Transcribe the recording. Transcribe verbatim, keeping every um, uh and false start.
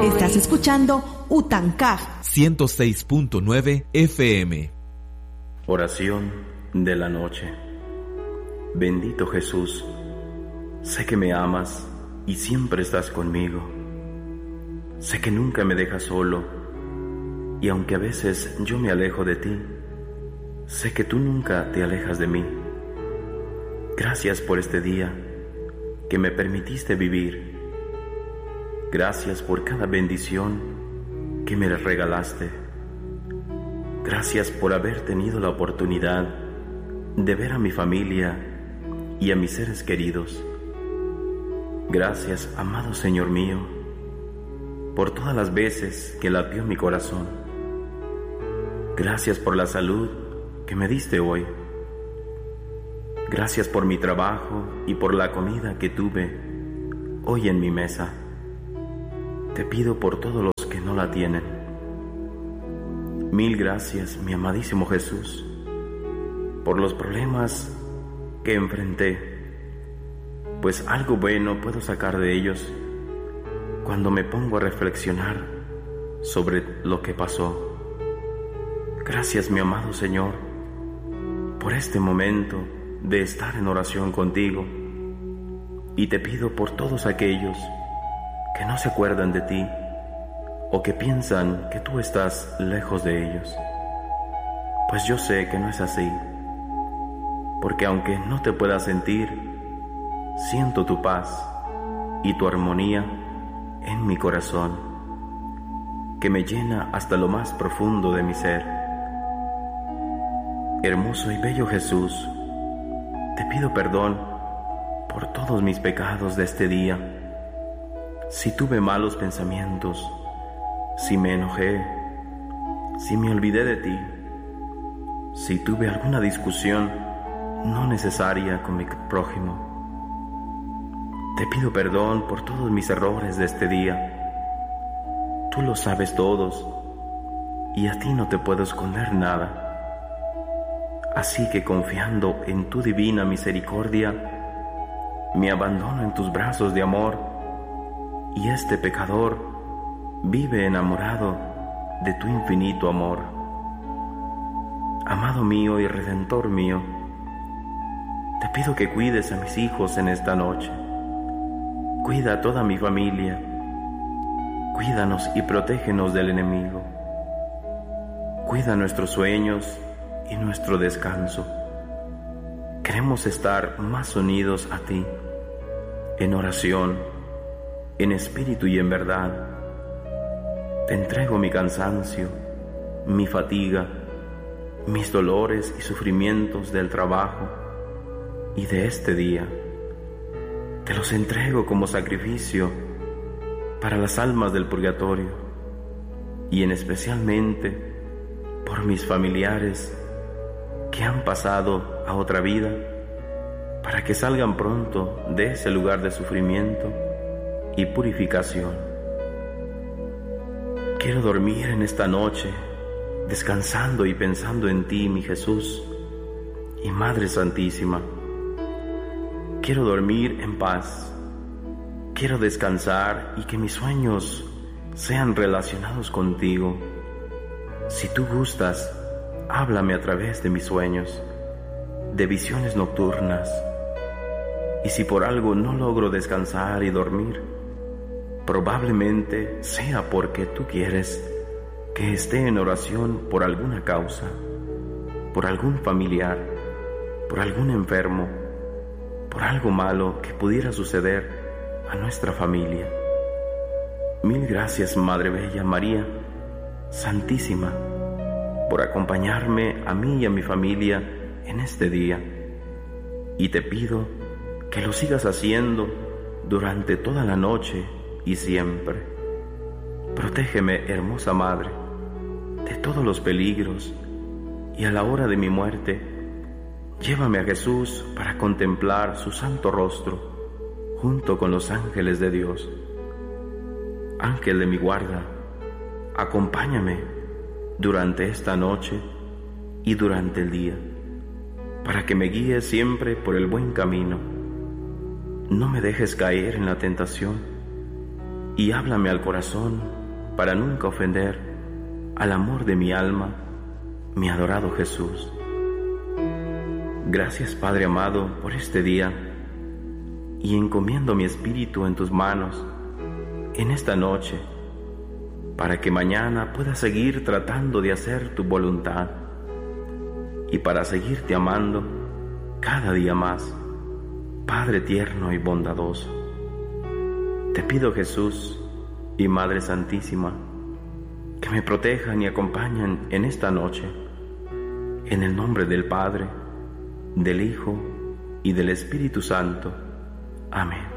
Estás escuchando Utancaj ciento seis punto nueve F M. Oración de la noche. Bendito Jesús, sé que me amas y siempre estás conmigo. Sé que nunca me dejas solo, y aunque a veces yo me alejo de ti, sé que tú nunca te alejas de mí. Gracias por este día que me permitiste vivir. Gracias por cada bendición que me regalaste. Gracias por haber tenido la oportunidad de ver a mi familia y a mis seres queridos. Gracias, amado Señor mío, por todas las veces que latió mi corazón. Gracias por la salud que me diste hoy. Gracias por mi trabajo y por la comida que tuve hoy en mi mesa. Te pido por todos los que no la tienen. Mil gracias, mi amadísimo Jesús, por los problemas que enfrenté, pues algo bueno puedo sacar de ellos cuando me pongo a reflexionar sobre lo que pasó. Gracias, mi amado Señor, por este momento de estar en oración contigo, y te pido por todos aquellos que no se acuerdan de ti o que piensan que tú estás lejos de ellos, pues yo sé que no es así, porque aunque no te pueda sentir, siento tu paz y tu armonía en mi corazón, que me llena hasta lo más profundo de mi ser. Hermoso y bello Jesús, te pido perdón por todos mis pecados de este día. Si tuve malos pensamientos, si me enojé, si me olvidé de ti, si tuve alguna discusión no necesaria con mi prójimo, te pido perdón por todos mis errores de este día. Tú lo sabes todos y a ti no te puedo esconder nada. Así que confiando en tu divina misericordia, me abandono en tus brazos de amor, y este pecador vive enamorado de tu infinito amor. Amado mío y Redentor mío, te pido que cuides a mis hijos en esta noche. Cuida a toda mi familia. Cuídanos y protégenos del enemigo. Cuida nuestros sueños y nuestro descanso. Queremos estar más unidos a ti, en oración, en espíritu y en verdad. Te entrego mi cansancio, mi fatiga, mis dolores y sufrimientos del trabajo y de este día. Te los entrego como sacrificio para las almas del purgatorio, y en especialmente por mis familiares que han pasado a otra vida, para que salgan pronto de ese lugar de sufrimiento y purificación. Quiero dormir en esta noche descansando y pensando en ti, mi Jesús y Madre Santísima. Quiero dormir en paz. Quiero descansar y que mis sueños sean relacionados contigo. Si tú gustas, háblame a través de mis sueños, de visiones nocturnas. Y si por algo no logro descansar y dormir, probablemente sea porque tú quieres que esté en oración por alguna causa, por algún familiar, por algún enfermo, por algo malo que pudiera suceder a nuestra familia. Mil gracias, Madre Bella María Santísima, por acompañarme a mí y a mi familia en este día, y te pido que lo sigas haciendo durante toda la noche y siempre. Protégeme, hermosa Madre, de todos los peligros, y a la hora de mi muerte, llévame a Jesús para contemplar su santo rostro junto con los ángeles de Dios. Ángel de mi guarda, acompáñame durante esta noche y durante el día, para que me guíe siempre por el buen camino. No me dejes caer en la tentación, y háblame al corazón para nunca ofender al amor de mi alma, mi adorado Jesús. Gracias, Padre amado, por este día, y encomiendo mi espíritu en tus manos en esta noche, para que mañana pueda seguir tratando de hacer tu voluntad y para seguirte amando cada día más, Padre tierno y bondadoso. Te pido, Jesús y Madre Santísima, que me protejan y acompañen en esta noche, en el nombre del Padre, del Hijo y del Espíritu Santo. Amén.